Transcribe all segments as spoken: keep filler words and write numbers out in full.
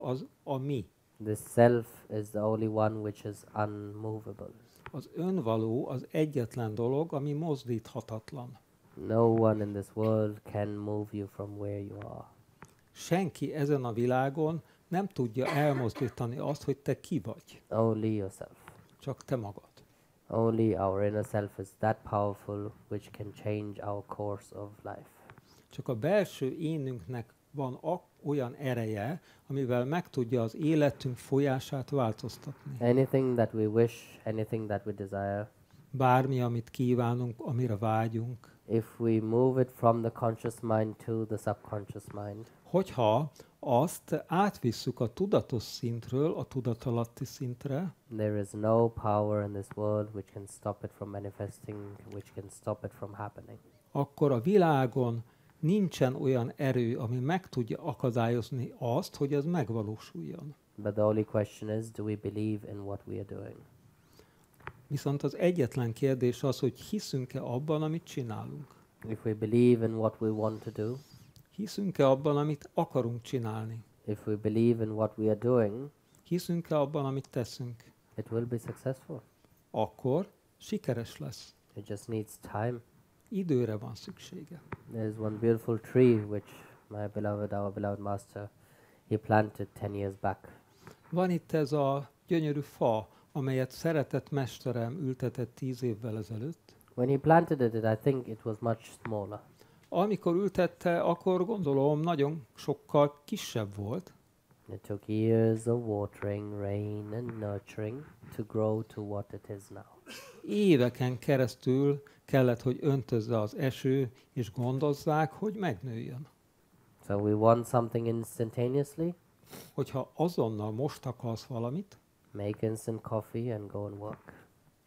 az a mi. This self is the only one which is unmovable. Az önvaló az egyetlen dolog, ami mozdíthatatlan. No one in this world can move you from where you are. Senki ezen a világon nem tudja elmozdítani azt, hogy te ki vagy. Only yourself. Csak te magad. Only our inner self is that powerful which can change our course of life. Csak a belső énünknek van a, olyan ereje, amivel meg tudja az életünk folyását változtatni. Anything that we wish, anything that we desire, Bármi, amit kívánunk, amire vágyunk. if we move it from the conscious mind to the subconscious mind, Hogyha azt átvisszük a tudatos szintről a tudatalatti szintre, there is no power in this world which can stop it from manifesting, which can stop it from happening. akkor a világon nincsen olyan erő, ami meg tudja akadályozni azt, hogy ez megvalósuljon. But the only question is, do we believe in what we are doing? Viszont az egyetlen kérdés az, hogy hiszünk-e abban, amit csinálunk. If we believe in what we want to do, Hiszünk-e abban, amit akarunk csinálni. if we believe in what we are doing, Hiszünk-e abban, amit teszünk. it will be successful. Akkor sikeres lesz. It just needs time. Időre van szüksége. There's one beautiful tree which my beloved, our beloved master, he planted ten years back. Van itt ez a gyönyörű fa, amelyet szeretett mesterem ültetett tíz évvel ezelőtt. When he planted it, I think it was much smaller. Amikor ültette, akkor gondolom nagyon sokkal kisebb volt. It took years of watering, rain and nurturing to grow to what it is now. Éveken keresztül kellett, hogy öntözze az eső, és gondozzák, hogy megnőjön. So we want something instantaneously, Hogyha azonnal most akarsz valamit, make instant coffee and go and work.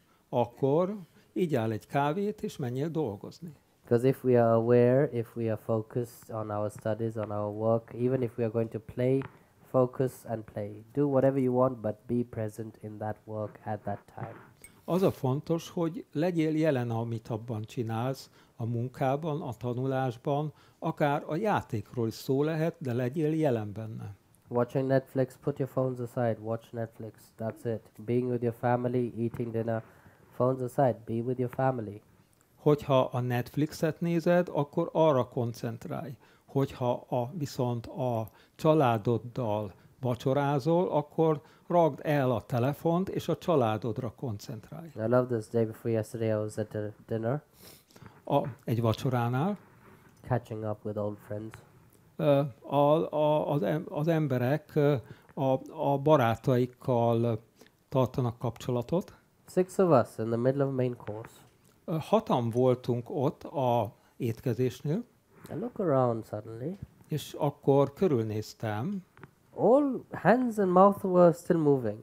akkor igyál egy kávét, és menjél dolgozni. Because if we are aware, if we are focused on our studies, on our work, even if we are going to play, focus and play. Do whatever you want, but be present in that work at that time. Az a fontos, hogy legyél jelen, amit abban csinálsz, a munkában, a tanulásban, akár a játékról is szó lehet, de legyél jelen benne. Watching Netflix, put your phones aside, watch Netflix, that's it. Being with your family, eating dinner, phones aside, be with your family. Hogyha a Netflixet nézed, akkor arra koncentrálj. Hogyha a, viszont a családoddal vacsorázol, akkor ragd el a telefont, és a családodra koncentrálj. I love this. Day before yesterday, I was at a dinner, A, egy vacsoránál catching up with old friends. ö, a, a, az, em, az emberek ö, a, a barátaikkal tartanak kapcsolatot. Six of us in the middle of main course. Ö, Hatan voltunk ott a étkezésnél, I look around suddenly. és akkor körülnéztem, All hands and mouth were still moving.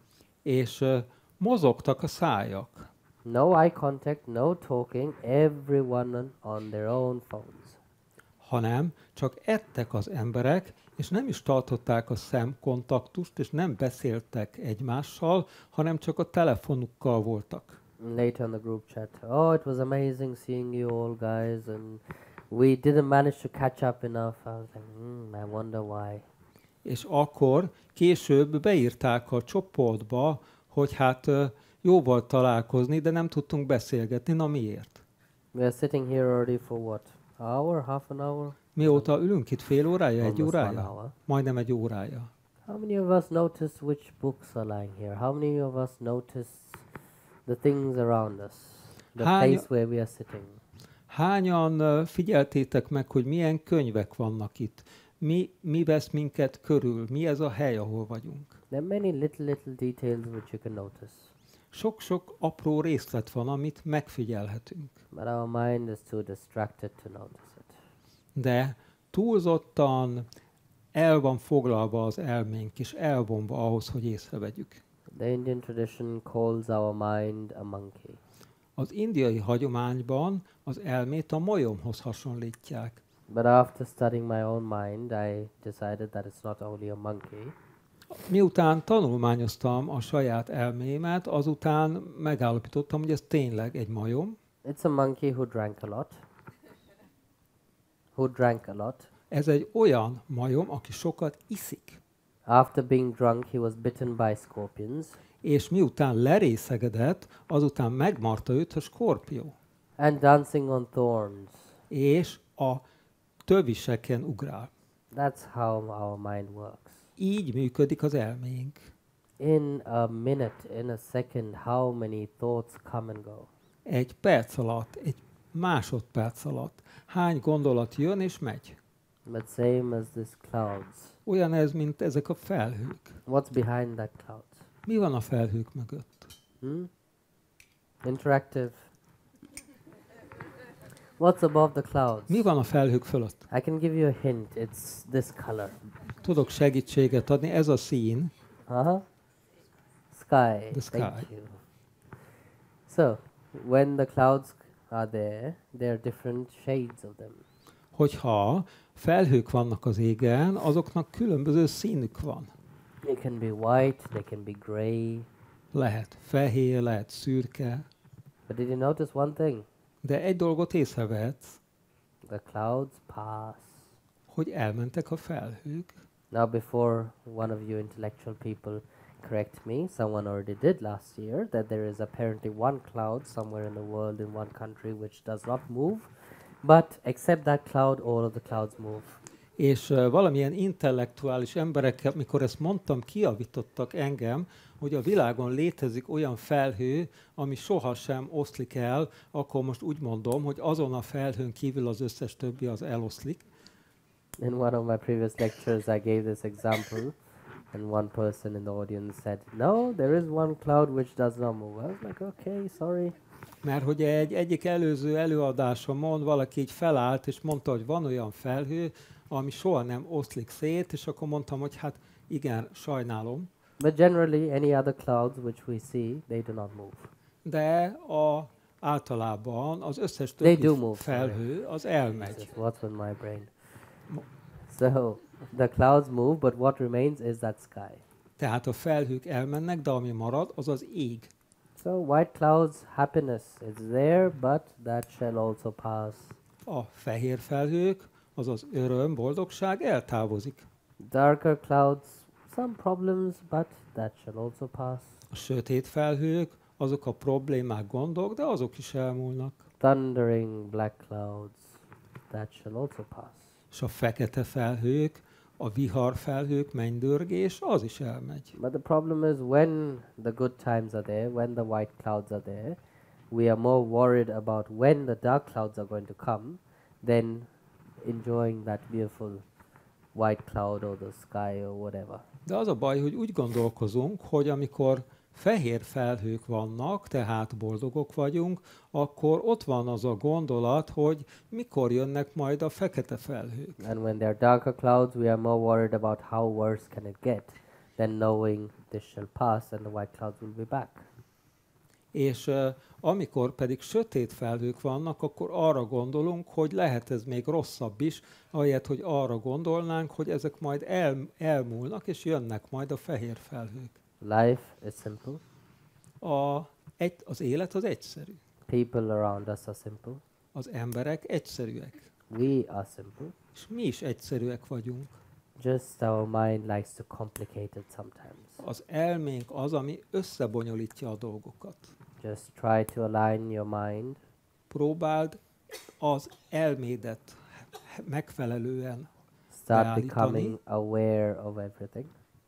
és ö, mozogtak a szájak. No eye contact, no talking, everyone on their own phones. Hanem csak ettek az emberek, és nem is tartották a szemkontaktust, és nem beszéltek egymással, hanem csak a telefonukkal voltak. Later in the group chat, oh, it was amazing seeing you all guys, and we didn't manage to catch up enough. I was like, hmm, I wonder why. És akkor később beírták a csoportba, hogy hát ö, jó volt találkozni, de nem tudtunk beszélgetni. Na miért? We are sitting here already for what? Hour, half an hour? Mióta ülünk itt fél órája, egy Almost one órája? hour. Majdnem egy órája. How many of us notice which books are lying here? How many of us notice the things around us? The Hány- place where we are sitting? Hányan ö, figyeltétek meg, hogy milyen könyvek vannak itt? Mi, mi vesz minket körül? Mi ez a hely, ahol vagyunk? There are many little, little details which you can notice. Sok-sok apró részlet van, amit megfigyelhetünk. But our mind is too distracted to notice it. De túlzottan el van foglalva az elménk, és elvonva ahhoz, hogy észrevegyük. The Indian tradition calls our mind a monkey. Az indiai hagyományban az elmét a majomhoz hasonlítják. But after studying my own mind, I decided that it's not only a monkey. Miután tanulmányoztam a saját elmémet, azután megállapítottam, hogy ez tényleg egy majom. It's a monkey who drank a lot. Who drank a lot. Ez egy olyan majom, aki sokat iszik. After being drunk, he was bitten by scorpions. És miután lerészegedett, azután megmarta őt a skorpió. And dancing on thorns. És a töviseken ugrál. That's how our mind works. Így működik az elménk. In a minute, in a second, how many thoughts come and go? Egy perc alatt, egy másodperc alatt hány gondolat jön és megy. But same as these clouds. Olyan ez, mint ezek a felhők. What's behind that cloud? Mi van a felhők mögött? Hmm? Interactive. What's above the clouds? Mi van a felhők fölött? I can give you a hint. It's this color. Tudok segítséget adni, ez a szín. Uh-huh. Sky. The sky. Thank you. So, when the clouds are there, there are different shades of them. Hogyha felhők vannak az égen, azoknak különböző színük van. They can be white, they can be gray. Lehet fehér, lehet szürke, But did you notice one thing? de egy dolgot észrevehetsz, The clouds pass. hogy elmentek a felhők. Now, before one of you intellectual people correct me, someone already did last year, that there is apparently one cloud somewhere in the world in one country which does not move, but except that cloud, all of the clouds move. És uh, valamilyen intellektuális emberek, mikor ezt mondtam, kiavítottak engem, hogy a világon létezik olyan felhő, ami sohasem oszlik el, akkor most úgy mondom, hogy azon a felhőn kívül az összes többi az eloszlik. In one of my previous lectures, I gave this example, and one person in the audience said, "No, there is one cloud which does not move." I was like, "Okay, sorry." Mert hogy egy egyik előző előadásomon valaki így felállt, és mondta, hogy van olyan felhő, ami soha nem oszlik szét, és akkor mondtam, hogy hát igen, sajnálom. But generally, any other clouds which we see, they do not move. De a, általában az összes They többi do move, felhő az elmegy. Jesus, what's with my brain? Mo- So, the clouds move, but what remains is that sky. Tehát a felhők elmennek, de ami marad, az az ég. So, white clouds, happiness is there, but that shall also pass. A fehér felhők, azaz öröm, boldogság eltávozik. Darker clouds, some problems, but that shall also pass. A sötét felhők, azok a problémák, gondok, de azok is elmúlnak. Thundering black clouds, that shall also pass. És a fekete felhők, a vihar felhők, mennydörgés, az is elmegy. But the problem is when the good times are there, when the white clouds are there, we are more worried about when the dark clouds are going to come than enjoying that beautiful white cloud or the sky or whatever. De az a baj, hogy úgy gondolkozunk, hogy amikor fehér felhők vannak, tehát boldogok vagyunk, akkor ott van az a gondolat, hogy mikor jönnek majd a fekete felhők. And when there are darker clouds, we are more worried about how worse can it get than knowing this shall pass and the white clouds will be back. És uh, amikor pedig sötét felhők vannak, akkor arra gondolunk, hogy lehet ez még rosszabb is, ahelyett, hogy arra gondolnánk, hogy ezek majd el, elmúlnak, és jönnek majd a fehér felhők. Life is simple. A, egy, az élet az egyszerű. People around us are simple. Az emberek egyszerűek. We are simple. És mi is egyszerűek vagyunk. Just our mind likes to complicate it sometimes. Az elménk az, ami összebonyolítja a dolgokat. Just try to align your mind. Próbáld az elmédet megfelelően Start beállítani. becoming aware of everything.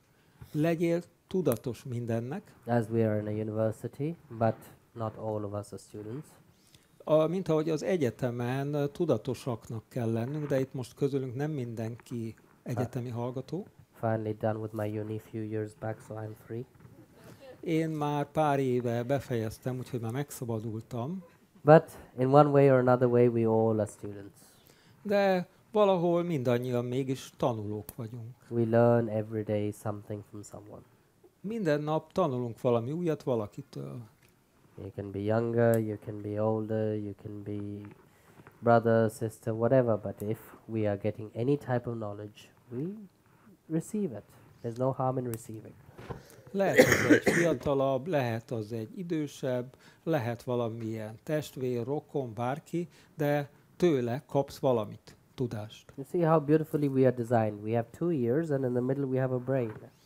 Legyél tudatos mindennek, As we are in a university, but not all of us are students. a, mint ahogy az egyetemen uh, tudatosaknak kell lennünk, de itt most közülünk nem mindenki egyetemi hallgató. Finally done with my uni few years back, so I'm free. Én már pár éve befejeztem, úgyhogy már megszabadultam, But in one way or another way, we all are students. de valahol mindannyian mégis tanulók vagyunk. We learn every day something from someone. Minden nap tanulunk valami újat valakitől. You can be younger, you can be older, you can be brother, sister, whatever, but if we are getting any type of knowledge, we receive it. There's no harm in receiving. Lehet az egy fiatalabb, lehet az egy idősebb, lehet valamilyen testvér, rokon, bárki, de tőle kapsz valamit. tudást. You see how beautifully we are designed. We have two ears, and in the middle we have a brain.